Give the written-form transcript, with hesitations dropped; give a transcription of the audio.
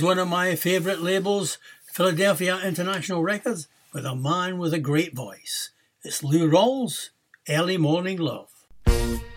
one of my favourite labels, Philadelphia International Records, with a man with a great voice. It's Lou Rawls, Early Morning Love.